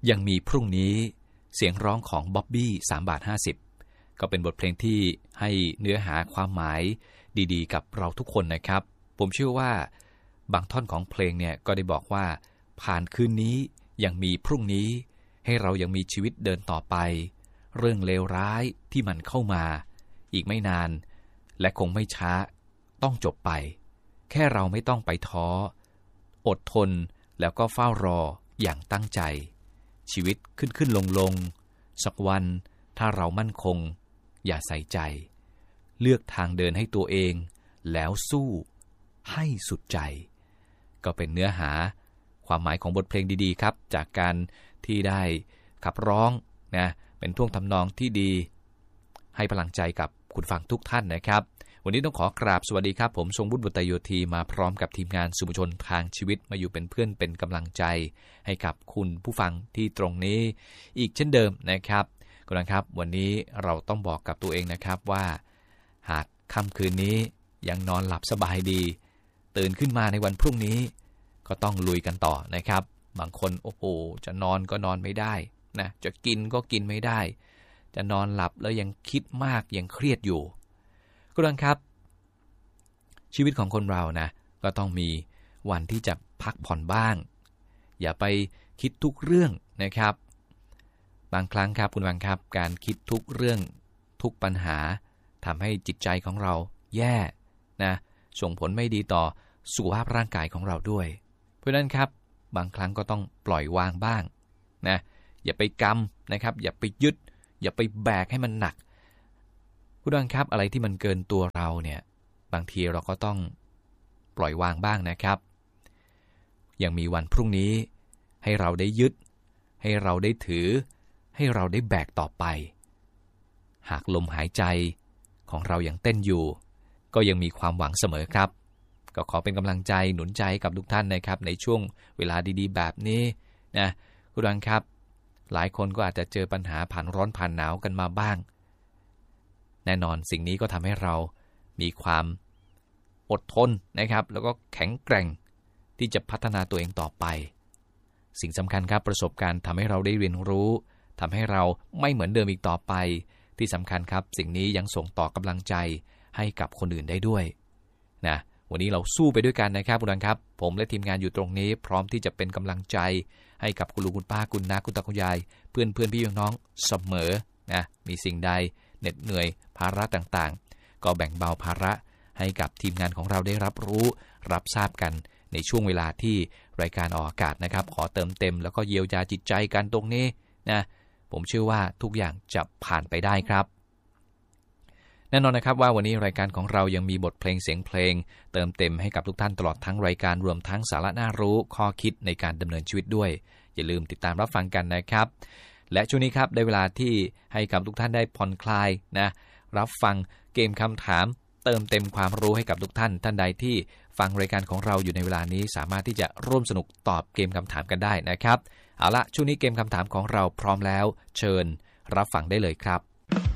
ยังมีพรุ่งนี้เสียงร้องของบ๊อบบี้3 บาท 50ก็เป็นบทเพลงที่ให้เนื้อหาความหมายดีๆกับเราทุกคนนะครับผมเชื่อว่าบางท่อนของเพลงเนี่ยก็ได้บอกว่าผ่านคืนนี้ยังมีพรุ่งนี้ให้เรายังมีชีวิตเดินต่อไปเรื่องเลวร้ายที่มันเข้ามาอีกไม่นานและคงไม่ช้าต้องจบไปแค่เราไม่ต้องไปท้ออดทนแล้วก็เฝ้ารออย่างตั้งใจชีวิตขึ้นลงสักวันถ้าเรามั่นคงอย่าใส่ใจเลือกทางเดินให้ตัวเองแล้วสู้ให้สุดใจก็เป็นเนื้อหาความหมายของบทเพลงดีๆครับจากการที่ได้ขับร้องนะเป็นท่วงทำนองที่ดีให้พลังใจกับคุณฟังทุกท่านนะครับวันนี้ต้องขอกราบสวัสดีครับผมทรงบุญบุตรโยธีมาพร้อมกับทีมงานสื่อมวลชนทางชีวิตมาอยู่เป็นเพื่อนเป็นกำลังใจให้กับคุณผู้ฟังที่ตรงนี้อีกเช่นเดิมนะครับก็นะครับวันนี้เราต้องบอกกับตัวเองนะครับว่าหากค่ำคืนนี้ยังนอนหลับสบายดีตื่นขึ้นมาในวันพรุ่งนี้ก็ต้องลุยกันต่อนะครับบางคนโอ้โหจะนอนก็นอนไม่ได้นะจะกินก็กินไม่ได้จะนอนหลับแล้วยังคิดมากยังเครียดอยู่ก็ดังครับชีวิตของคนเรานะก็ต้องมีวันที่จะพักผ่อนบ้างอย่าไปคิดทุกเรื่องนะครับบางครั้งครับคุณฟังครับการคิดทุกเรื่องทุกปัญหาทำให้จิตใจของเราแย่นะส่งผลไม่ดีต่อสุขภาพร่างกายของเราด้วยเพราะฉะนั้นครับบางครั้งก็ต้องปล่อยวางบ้างนะอย่าไปกำนะครับอย่าไปยึดอย่าไปแบกให้มันหนักคุณฟังครับอะไรที่มันเกินตัวเราเนี่ยบางทีเราก็ต้องปล่อยวางบ้างนะครับยังมีวันพรุ่งนี้ให้เราได้ยึดให้เราได้ถือให้เราได้แบกต่อไปหากลมหายใจของเรายังเต้นอยู่ก็ยังมีความหวังเสมอครับก็ขอเป็นกำลังใจหนุนใจกับทุกท่านนะครับในช่วงเวลาดีๆแบบนี้นะคุณฟังครับหลายคนก็อาจจะเจอปัญหาผ่านร้อนผ่านหนาวกันมาบ้างแน่นอนสิ่งนี้ก็ทำให้เรามีความอดทนนะครับแล้วก็แข็งแกร่งที่จะพัฒนาตัวเองต่อไปสิ่งสำคัญครับประสบการณ์ทำให้เราได้เรียนรู้ทำให้เราไม่เหมือนเดิมอีกต่อไปที่สำคัญครับสิ่งนี้ยังส่งต่อกำลังใจให้กับคนอื่นได้ด้วยนะวันนี้เราสู้ไปด้วยกันนะครับคุณผู้ชมครับผมและทีมงานอยู่ตรงนี้พร้อมที่จะเป็นกำลังใจให้กับคุณลุงคุณป้าคุณน้าคุณตาคุณยายเพื่อนพี่น้องเสมอนะมีสิ่งใดเหน็ดเหนื่อยภาระต่างๆก็แบ่งเบาภาระให้กับทีมงานของเราได้รับรู้รับทราบกันในช่วงเวลาที่รายการออกอากาศนะครับขอเติมเต็มแล้วก็เยียวยาจิตใจกันตรงนี้นะผมเชื่อว่าทุกอย่างจะผ่านไปได้ครับแน่นอนนะครับว่าวันนี้รายการของเรายังมีบทเพลงเสียงเพลงเติมเต็มให้กับทุกท่านตลอดทั้งรายการรวมทั้งสาระน่ารู้ข้อคิดในการดำเนินชีวิตด้วยอย่าลืมติดตามรับฟังกันนะครับและช่วงนี้ครับได้เวลาที่ให้กับทุกท่านได้ผ่อนคลายนะรับฟังเกมคำถามเติมเต็มความรู้ให้กับทุกท่านท่านใดที่ฟังรายการของเราอยู่ในเวลานี้สามารถที่จะร่วมสนุกตอบเกมคำถามกันได้นะครับเอาละช่วงนี้เกมคำถามของเราพร้อมแล้วเชิญรับฟังได้เลยครับ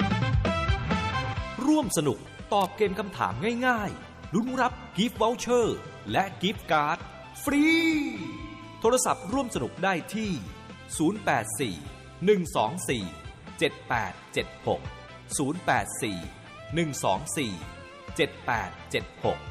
ร่วมสนุกตอบเกมคำถามง่ายๆลุ้นรับกิฟต์วอลเชอร์และกิฟต์การ์ดฟรีโทรศัพท์ร่วมสนุกได้ที่084 124 7876 084 124 7876